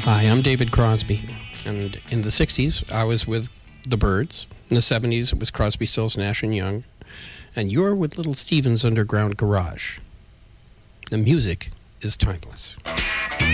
Hi, I'm David Crosby, and in the 60s, I was with the Byrds. In the 70s, it was Crosby, Stills, Nash & Young, and you're with Little Steven's Underground Garage. The music is timeless.